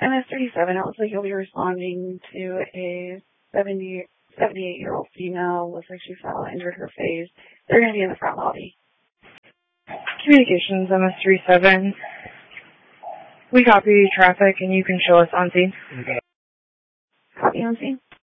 MS-37, it looks like you'll be responding to a 78-year-old female. Looks like she fell, injured her face. They're going to be in the front lobby. Communications, MS-37. We copy traffic, and you can show us on scene. Copy on scene.